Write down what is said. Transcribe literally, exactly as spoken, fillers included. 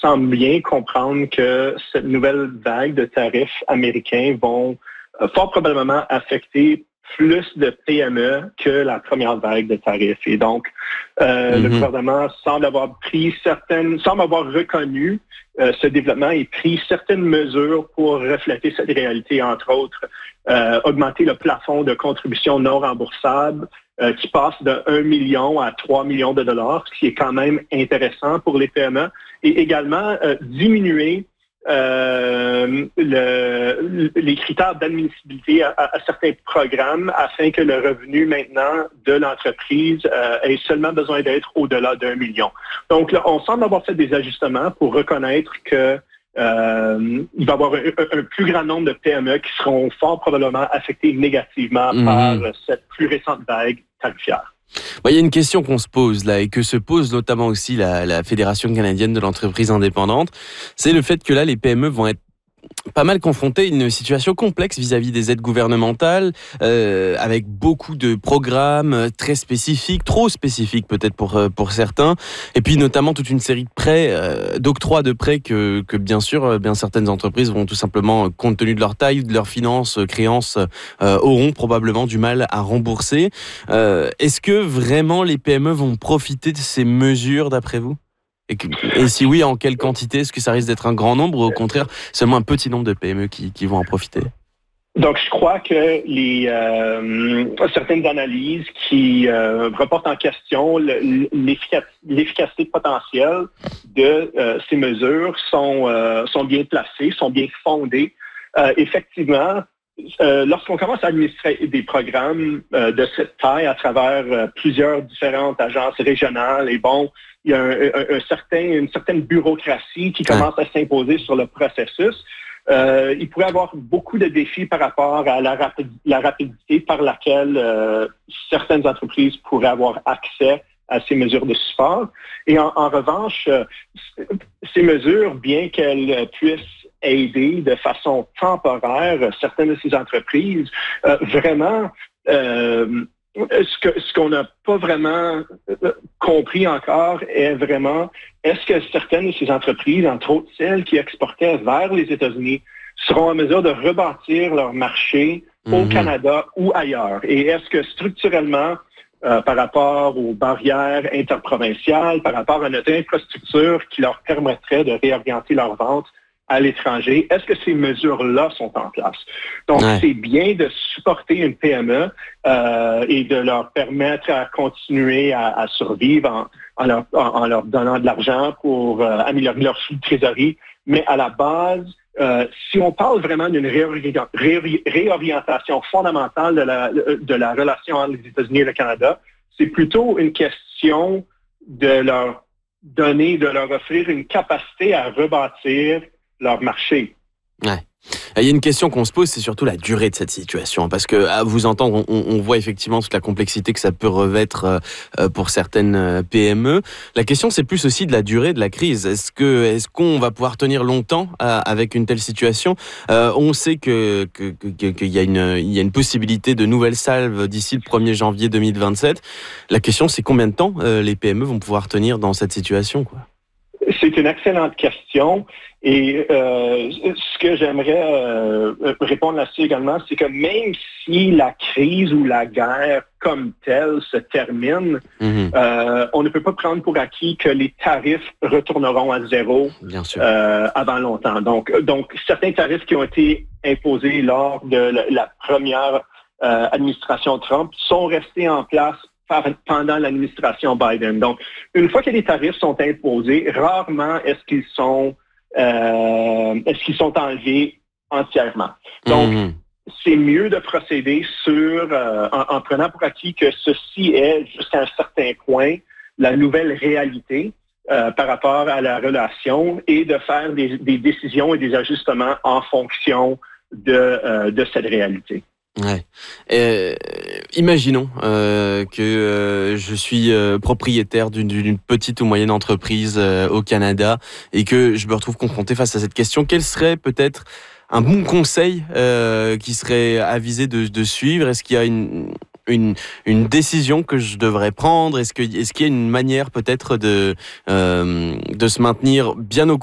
semble bien comprendre que cette nouvelle vague de tarifs américains vont euh, fort probablement affecter plus de P M E que la première vague de tarifs. Et donc, euh, mm-hmm. le gouvernement semble avoir pris certaines, semble avoir reconnu euh, ce développement et pris certaines mesures pour refléter cette réalité, entre autres, euh, augmenter le plafond de contributions non remboursables euh, qui passe de un million à trois millions de dollars, ce qui est quand même intéressant pour les P M E, et également euh, diminuer Euh, le, les critères d'admissibilité à, à, à certains programmes afin que le revenu maintenant de l'entreprise euh, ait seulement besoin d'être au-delà d'un million. Donc, là, on semble avoir fait des ajustements pour reconnaître que euh, il va y avoir un, un plus grand nombre de P M E qui seront fort probablement affectés négativement mmh. par cette plus récente vague tarifaire. Il y a une question qu'on se pose là et que se pose notamment aussi la, la Fédération canadienne de l'entreprise indépendante, c'est le fait que là les P M E vont être pas mal confrontés à une situation complexe vis-à-vis des aides gouvernementales, euh, avec beaucoup de programmes très spécifiques, trop spécifiques peut-être pour pour certains, et puis notamment toute une série de prêts, euh, d'octroi de prêts que que bien sûr, bien certaines entreprises vont tout simplement, compte tenu de leur taille, de leurs finances, créances, euh, auront probablement du mal à rembourser. Euh, est-ce que vraiment les P M E vont profiter de ces mesures d'après vous ? Et, que, et si oui, en quelle quantité? Est-ce que ça risque d'être un grand nombre ou au contraire seulement un petit nombre de P M E qui, qui vont en profiter? Donc, je crois que les euh, certaines analyses qui euh, reportent en question le, l'efficac- l'efficacité potentielle de euh, ces mesures sont, euh, sont bien placées, sont bien fondées. Euh, effectivement, Euh, lorsqu'on commence à administrer des programmes euh, de cette taille à travers euh, plusieurs différentes agences régionales, et bon, il y a un, un, un certain, une certaine bureaucratie qui commence à s'imposer sur le processus. Euh, il pourrait y avoir beaucoup de défis par rapport à la, rapid- la rapidité par laquelle euh, certaines entreprises pourraient avoir accès à ces mesures de support. Et en, en revanche, euh, ces mesures, bien qu'elles puissent aider de façon temporaire certaines de ces entreprises, euh, vraiment, euh, ce, que, ce qu'on n'a pas vraiment compris encore est vraiment, est-ce que certaines de ces entreprises, entre autres celles qui exportaient vers les États-Unis, seront en mesure de rebâtir leur marché mmh. au Canada ou ailleurs? Et est-ce que structurellement, Euh, par rapport aux barrières interprovinciales, par rapport à notre infrastructure qui leur permettrait de réorienter leurs ventes à l'étranger, est-ce que ces mesures-là sont en place? Donc, ouais. c'est bien de supporter une P M E euh, et de leur permettre à continuer à, à survivre en, en, leur, en, en leur donnant de l'argent pour euh, améliorer leur flux de trésorerie, mais à la base, Euh, si on parle vraiment d'une réori- réori- réorientation fondamentale de la, de la relation entre les États-Unis et le Canada, c'est plutôt une question de leur donner, de leur offrir une capacité à rebâtir leur marché. Ouais. Il y a une question qu'on se pose, c'est surtout la durée de cette situation, parce que à vous entendre, on, on voit effectivement toute la complexité que ça peut revêtre euh, pour certaines P M E. La question, c'est plus aussi de la durée de la crise. Est-ce que, est-ce qu'on va pouvoir tenir longtemps euh, avec une telle situation? euh, On sait que, que, que qu'il y a une, il y a une possibilité de nouvelles salves d'ici le premier janvier deux mille vingt-sept. La question, c'est combien de temps euh, les P M E vont pouvoir tenir dans cette situation, quoi? C'est une excellente question. Et euh, ce que j'aimerais euh, répondre là-dessus également, c'est que même si la crise ou la guerre comme telle se termine, mm-hmm. euh, on ne peut pas prendre pour acquis que les tarifs retourneront à zéro euh, avant longtemps. Donc, donc, certains tarifs qui ont été imposés lors de la, la première euh, administration Trump sont restés en place pendant l'administration Biden. Donc, une fois que les tarifs sont imposés, rarement est-ce qu'ils sont euh, est-ce qu'ils sont enlevés entièrement. Donc, mmh. c'est mieux de procéder sur euh, en, en prenant pour acquis que ceci est jusqu'à un certain point la nouvelle réalité euh, par rapport à la relation et de faire des, des décisions et des ajustements en fonction de euh, de cette réalité. Ouais. Euh, imaginons euh, que euh, je suis euh, propriétaire d'une, d'une petite ou moyenne entreprise euh, au Canada et que je me retrouve confronté face à cette question. Quel serait peut-être un bon conseil euh, qui serait avisé de, de suivre? Est-ce qu'il y a une, une, une décision que je devrais prendre? Est-ce que, est-ce qu'il y a une manière peut-être de, euh, de se maintenir bien au